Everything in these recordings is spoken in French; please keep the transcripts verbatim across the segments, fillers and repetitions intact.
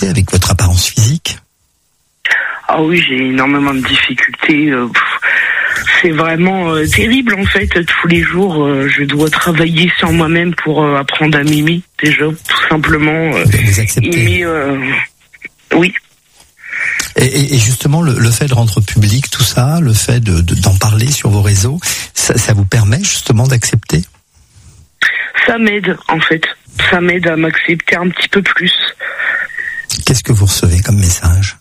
avec votre apparence physique? Ah oui, j'ai énormément de difficultés. Euh, c'est vraiment euh, terrible en fait. Tous les jours, euh, je dois travailler sur moi-même pour euh, apprendre à m'aimer. Déjà, tout simplement. Euh, Vous acceptez? Aimer, euh, oui. Et, et, et justement, le, le fait de rendre public tout ça, le fait de, de, d'en parler sur vos réseaux, ça, ça vous permet justement d'accepter? Ça m'aide en fait. Ça m'aide à m'accepter un petit peu plus. Qu'est-ce que vous recevez comme message?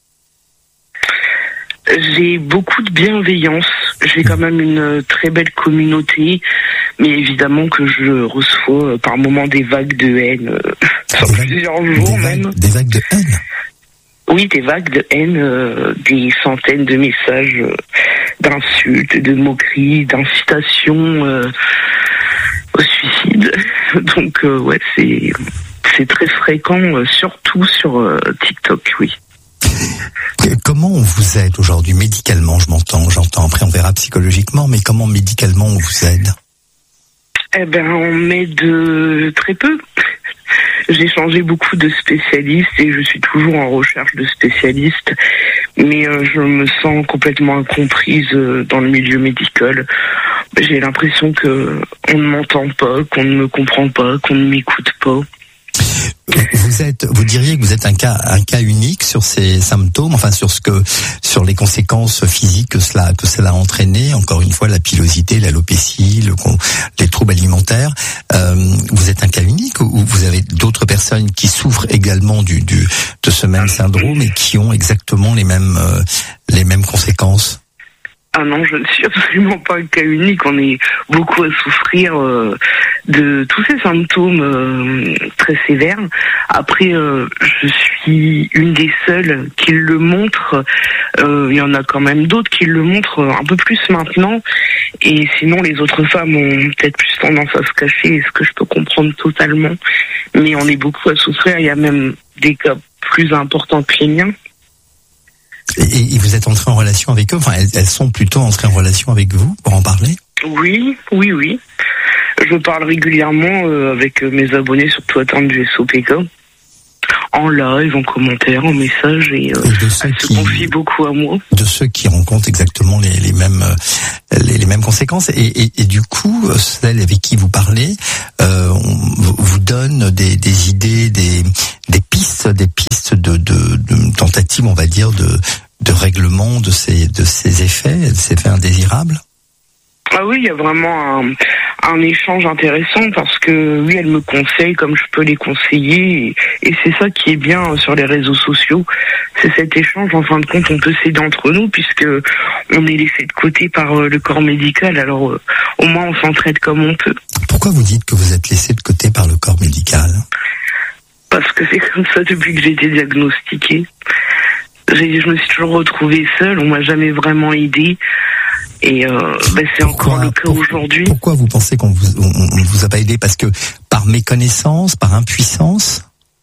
J'ai beaucoup de bienveillance. J'ai quand même une très belle communauté, mais évidemment que je reçois par moments des vagues de haine, euh, sur des plusieurs vagues, jours des même. Vagues, des vagues de haine? Oui, des vagues de haine, euh, des centaines de messages euh, d'insultes, de moqueries, d'incitations euh, au suicide. Donc euh, ouais, c'est c'est très fréquent, euh, surtout sur euh, TikTok, oui. Comment on vous aide aujourd'hui médicalement? Je m'entends, j'entends. Après, on verra psychologiquement, mais comment médicalement on vous aide? Eh ben, on m'aide euh, très peu. J'ai changé beaucoup de spécialistes et je suis toujours en recherche de spécialistes, mais euh, je me sens complètement incomprise euh, dans le milieu médical. J'ai l'impression que on ne m'entend pas, qu'on ne me comprend pas, qu'on ne m'écoute pas. Vous êtes, vous diriez que vous êtes un cas, un cas unique sur ces symptômes, enfin sur ce que, sur les conséquences physiques que cela, que cela a entraîné. Encore une fois, la pilosité, l'alopécie, le, les troubles alimentaires. Euh, vous êtes un cas unique ou vous avez d'autres personnes qui souffrent également du, du, de ce même syndrome et qui ont exactement les mêmes, euh, les mêmes conséquences? Ah non, je ne suis absolument pas un cas unique. On est beaucoup à souffrir euh, de tous ces symptômes euh, très sévères. Après, euh, je suis une des seules qui le montre. Euh, il y en a quand même d'autres qui le montrent un peu plus maintenant. Et sinon, les autres femmes ont peut-être plus tendance à se cacher, ce que je peux comprendre totalement. Mais on est beaucoup à souffrir. Il y a même des cas plus importants que les miens. Et, et vous êtes entré en relation avec eux? Enfin, elles, elles sont plutôt entrées en relation avec vous pour en parler? Oui, oui, oui. Je parle régulièrement euh, avec mes abonnés sur Twitter du S O P K, en live, en commentaire, en message, et, euh, et de ceux elles qui, se confient beaucoup à moi. De ceux qui rencontrent exactement les, les mêmes les, les mêmes conséquences. Et, et, et du coup, celles avec qui vous parlez euh, on, vous donnent des, des idées, des, des pistes, des pistes de, de, de tentatives, on va dire, de, de règlement de ces, de ces effets, de ces effets indésirables. Ah oui, il y a vraiment un, un échange intéressant parce que oui, elle me conseille comme je peux les conseiller et, et c'est ça qui est bien sur les réseaux sociaux, c'est cet échange. En fin de compte, on peut s'aider entre nous puisque on est laissé de côté par le corps médical, alors euh, au moins on s'entraide comme on peut. Pourquoi vous dites que vous êtes laissé de côté par le corps médical? Parce que c'est comme ça depuis que j'ai été diagnostiquée. J'ai, je me suis toujours retrouvée seule, on m'a jamais vraiment aidée. Et euh, ben c'est pourquoi, encore le cas pour, aujourd'hui. Pourquoi vous pensez qu'on vous, on, on vous a pas aidé? Parce que par méconnaissance, par impuissance?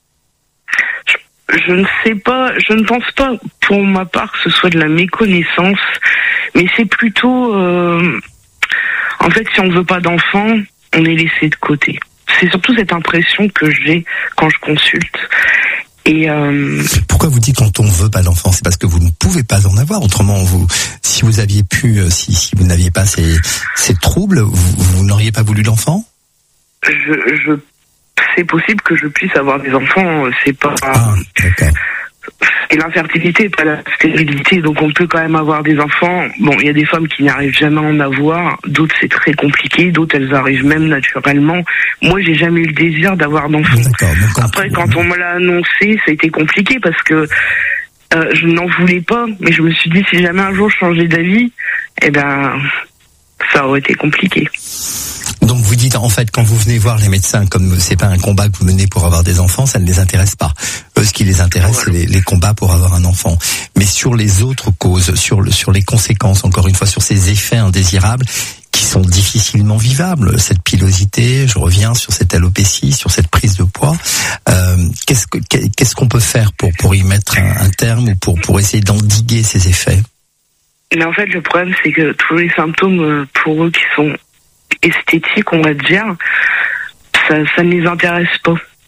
je, je ne sais pas, je ne pense pas pour ma part que ce soit de la méconnaissance, mais c'est plutôt, euh, en fait, si on ne veut pas d'enfants, on est laissé de côté. C'est surtout cette impression que j'ai quand je consulte. Et euh... pourquoi vous dites quand on veut pas d'enfant? C'est parce que vous ne pouvez pas en avoir. Autrement, vous, si vous aviez pu, si, si vous n'aviez pas ces, ces troubles, vous, vous n'auriez pas voulu d'enfant? Je, je, c'est possible que je puisse avoir des enfants. C'est pas. Ah, d'accord. Et l'infertilité, pas la stérilité, donc on peut quand même avoir des enfants. Bon, il y a des femmes qui n'y arrivent jamais à en avoir, d'autres c'est très compliqué, d'autres elles arrivent même naturellement. Moi, j'ai jamais eu le désir d'avoir d'enfants. Après, quand on me l'a annoncé, ça a été compliqué parce que euh, je n'en voulais pas, mais je me suis dit si jamais un jour je changeais d'avis, eh ben, ça aurait été compliqué. Donc vous dites en fait quand vous venez voir les médecins, comme c'est pas un combat que vous menez pour avoir des enfants, ça ne les intéresse pas. Eux, ce qui les intéresse, voilà, c'est les, les combats pour avoir un enfant. Mais sur les autres causes, sur le, sur les conséquences, encore une fois, sur ces effets indésirables qui sont difficilement vivables, cette pilosité, je reviens sur cette alopécie, sur cette prise de poids. Euh, qu'est-ce que qu'est-ce qu'on peut faire pour pour y mettre un, un terme ou pour pour essayer d'endiguer ces effets? Mais en fait, le problème, c'est que tous les symptômes pour eux qui sont esthétique, on va dire, ça, ça ne les intéresse pas.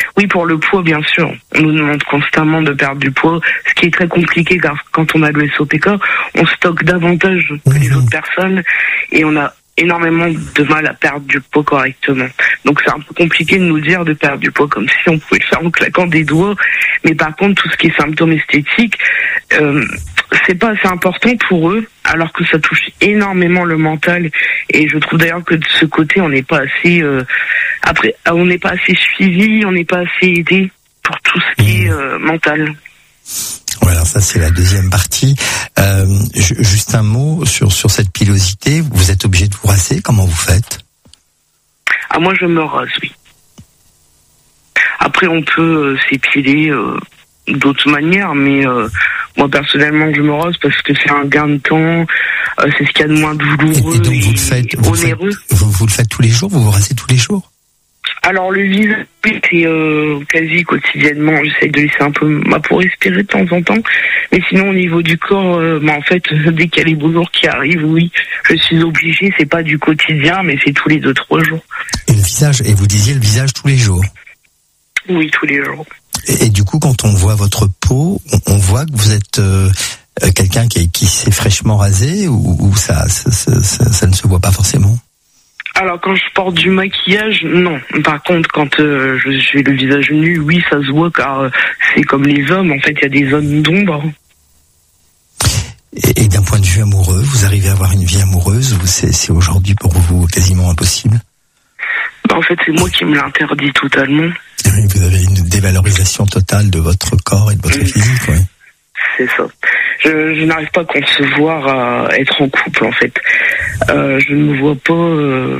Oui, pour le poids, bien sûr. On nous demande constamment de perdre du poids, ce qui est très compliqué car quand on a le S O P K, on stocke davantage que mmh. les autres personnes et on a énormément de mal à perdre du poids correctement. Donc c'est un peu compliqué de nous dire de perdre du poids comme si on pouvait le faire en claquant des doigts. Mais par contre, tout ce qui est symptômes esthétiques, euh, c'est pas assez important pour eux, alors que ça touche énormément le mental. Et je trouve d'ailleurs que de ce côté, on n'est pas assez, euh, après, on n'est pas assez suivi, on n'est pas assez aidé pour tout ce qui est euh, mental. Voilà, ça c'est la deuxième partie. Euh, juste un mot sur sur cette pilosité. Vous êtes obligé de vous raser. Comment vous faites? Ah, moi je me rase, oui. Après on peut euh, s'épiler euh, d'autres manières, mais euh, moi personnellement je me rase parce que c'est un gain de temps. Euh, c'est ce qu'il y a de moins douloureux. Et, et donc vous le faites, vous, faites vous, vous le faites tous les jours. Vous vous rasez tous les jours? Alors le visage, c'est euh, quasi quotidiennement. J'essaie de laisser un peu bah, pour respirer de temps en temps. Mais sinon au niveau du corps, euh, bah, en fait, dès qu'il y a les beaux jours qui arrivent, oui, je suis obligée. C'est pas du quotidien, mais c'est tous les deux trois jours. Et le visage, et vous disiez le visage tous les jours? Oui, tous les jours. Et, et du coup, quand on voit votre peau, on, on voit que vous êtes euh, quelqu'un qui, qui s'est fraîchement rasé ou, ou ça, ça, ça, ça, ça ne se voit pas forcément? Alors quand je porte du maquillage, non. Par contre, quand euh, je j'ai le visage nu, oui, ça se voit car euh, c'est comme les hommes. En fait, il y a des zones d'ombre. Et, et d'un point de vue amoureux, vous arrivez à avoir une vie amoureuse ou c'est, c'est aujourd'hui pour vous quasiment impossible? Ben, en fait, c'est moi qui me l'interdis totalement. Oui, vous avez une dévalorisation totale de votre corps et de votre mmh. physique, oui. C'est ça. Je, je n'arrive pas à concevoir à être en couple, en fait. Euh, je ne me vois pas euh,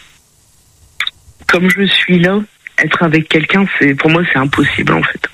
comme je suis là. Être avec quelqu'un, c'est pour moi, c'est impossible, en fait.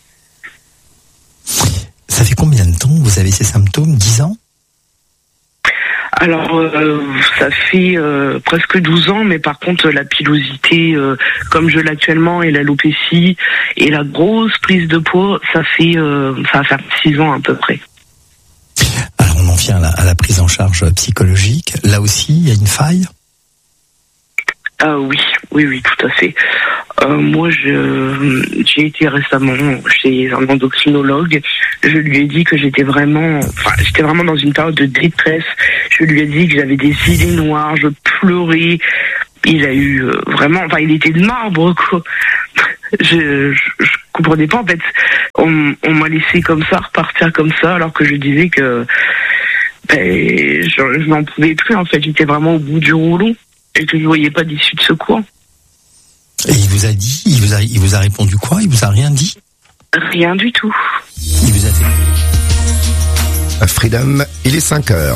Ça fait combien de temps vous avez ces symptômes? dix ans? Alors, euh, ça fait euh, presque douze ans, mais par contre, la pilosité, euh, comme je l'ai actuellement, et l'alopécie, et la grosse prise de poids, ça fait, euh, ça va faire six ans à peu près. Alors, on en vient à la, à la prise en charge psychologique. Là aussi, il y a une faille? Euh, oui, oui, oui, tout à fait. Euh, moi, je, j'ai été récemment chez un endocrinologue. Je lui ai dit que j'étais vraiment, enfin, j'étais vraiment dans une période de détresse. Je lui ai dit que j'avais des idées noires, je pleurais. Il a eu euh, vraiment, enfin, il était de marbre, quoi. Je, je, je comprenais pas, en fait. On, on m'a laissé comme ça, repartir comme ça, alors que je disais que, ben, je, je n'en pouvais plus, en fait. J'étais vraiment au bout du rouleau et que je voyais pas d'issue de secours. Et il vous a dit, il vous a, il vous a répondu quoi? Il vous a rien dit? Rien du tout. Il vous a fait... Freedom, il est cinq heures.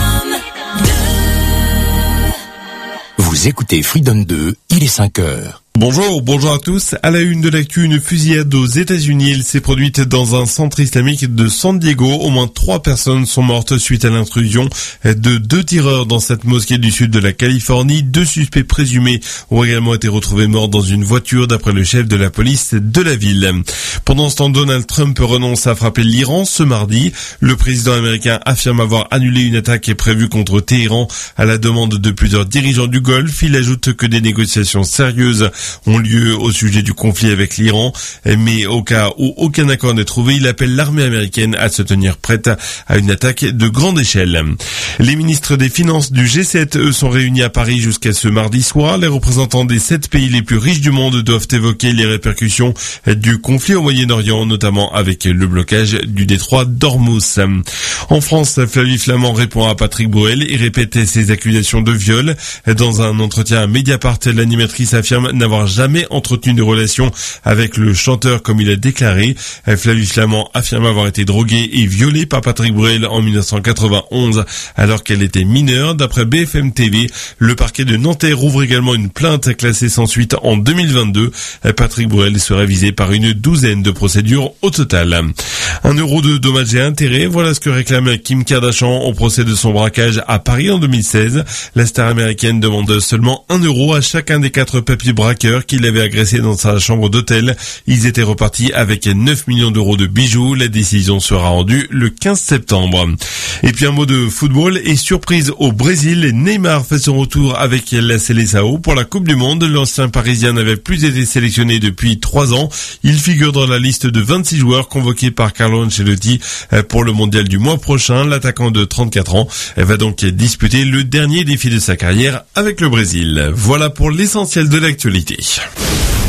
Vous écoutez Freedom deux, il est cinq heures. Bonjour, bonjour à tous. À la une de l'actu, une fusillade aux États-Unis. Elle s'est produite dans un centre islamique de San Diego. Au moins trois personnes sont mortes suite à l'intrusion de deux tireurs dans cette mosquée du sud de la Californie. Deux suspects présumés ont également été retrouvés morts dans une voiture, d'après le chef de la police de la ville. Pendant ce temps, Donald Trump renonce à frapper l'Iran ce mardi. Le président américain affirme avoir annulé une attaque prévue contre Téhéran à la demande de plusieurs dirigeants du Golfe. Il ajoute que des négociations sérieuses ont lieu au sujet du conflit avec l'Iran, mais au cas où aucun accord n'est trouvé, il appelle l'armée américaine à se tenir prête à une attaque de grande échelle. Les ministres des Finances du G sept, eux, sont réunis à Paris jusqu'à ce mardi soir. Les représentants des sept pays les plus riches du monde doivent évoquer les répercussions du conflit au Moyen-Orient, notamment avec le blocage du détroit d'Ormuz. En France, Flavie Flament répond à Patrick Bruel et répète ses accusations de viol. Dans un entretien à Mediapart, l'animatrice affirme n'avoir jamais entretenu de relation avec le chanteur comme il a déclaré. Flavie Flament affirme avoir été droguée et violée par Patrick Bruel en dix-neuf cent quatre-vingt-onze alors qu'elle était mineure. D'après B F M T V, le parquet de Nanterre rouvre également une plainte classée sans suite en deux mille vingt-deux. Patrick Bruel serait visé par une douzaine de procédures au total. Un euro de dommages et intérêts, voilà ce que réclame Kim Kardashian au procès de son braquage à Paris en deux mille seize. La star américaine demande seulement un euro à chacun des quatre papis braqueurs qui l'avaient agressé dans sa chambre d'hôtel. Ils étaient repartis avec neuf millions d'euros de bijoux. La décision sera rendue le quinze septembre. Et puis un mot de football et surprise au Brésil. Neymar fait son retour avec la Seleção pour la Coupe du Monde. L'ancien Parisien n'avait plus été sélectionné depuis trois ans. Il figure dans la liste de vingt-six joueurs convoqués par Carlo Ancelotti pour le mondial du mois prochain. L'attaquant de trente-quatre ans va donc disputer le dernier défi de sa carrière avec le Brésil. Voilà pour l'essentiel de l'actualité.